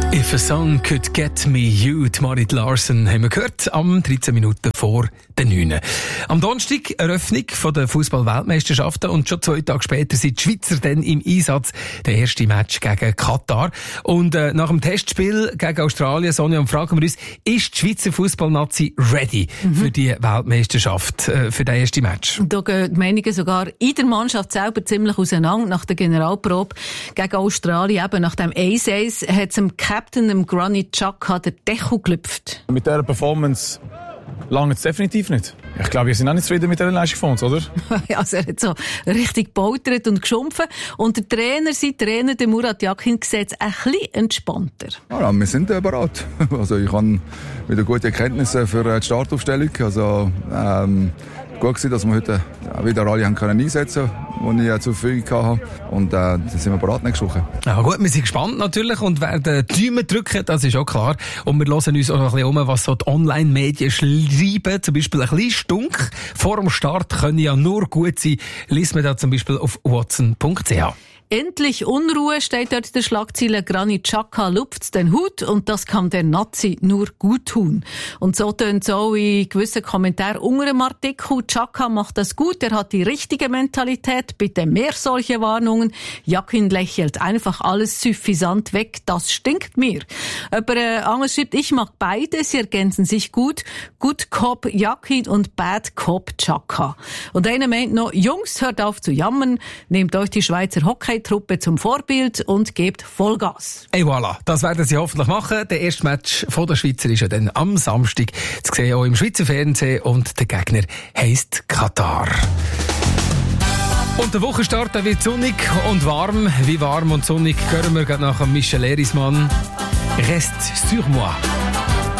If a song could get me you, die Marit Larsen, haben wir gehört, am 13 Minuten vor den 9. Am Donnerstag Eröffnung der Fußball-Weltmeisterschaften und schon 2 Tage später sind die Schweizer dann im Einsatz. Der erste Match gegen Katar. Und nach dem Testspiel gegen Australien, Sonja, fragen wir uns, ist die Schweizer Fußballnazi ready für die Weltmeisterschaft, für den ersten Match? Da gehen die Meinungen sogar in der Mannschaft selber ziemlich auseinander. Nach der Generalprobe gegen Australien, eben nach dem 1-1, hat es dem Captain, dem Granit Xhaka, der Deckel gelüpft. Mit dieser Performance lange es definitiv nicht. Ich glaube, wir sind auch nicht zufrieden mit dieser Leistung von uns, oder? Also er hat so richtig gebautert und geschumpfen. Und der Trainer, sein Trainer, der Murat Yakin, sieht es ein bisschen entspannter. Ja, wir sind bereit. Also ich habe wieder gute Erkenntnisse für die Startaufstellung. Also gut gewesen, dass wir heute wieder alle haben können einsetzen können, die ich zur Verfügung hatte. Und dann sind wir bereit nächste Woche. Ja gut, wir sind gespannt natürlich und werden Daumen drücken, das ist auch klar. Und wir hören uns auch ein bisschen um, was so die Online-Medien schreiben. Zum Beispiel ein bisschen Stunk vor dem Start können ja nur gut sein. Liest man da zum Beispiel auf watson.ch. Endlich Unruhe, steht dort in der Schlagzeile. Granit Xhaka lupft den Hut und das kann der Nazi nur gut tun. Und so tönt es auch in gewissen Kommentaren unter dem Artikel. Xhaka macht das gut, er hat die richtige Mentalität, bitte mehr solche Warnungen. Yakin lächelt einfach alles suffisant weg, das stinkt mir. Aber anders schreibt, ich mag beide, sie ergänzen sich gut. Good Cop Yakin und Bad Cop Xhaka. Und einer meint noch, Jungs, hört auf zu jammern, nehmt euch die Schweizer Hockey-Truppe zum Vorbild und gebt Vollgas. Et voilà, das werden sie hoffentlich machen. Der erste Match der Schweizer ist ja dann am Samstag zu sehen, auch im Schweizer Fernsehen. Und der Gegner heisst Katar. Und der Wochenstart wird sonnig und warm. Wie warm und sonnig hören wir gerade nach Michel Erismann. Reste sur moi.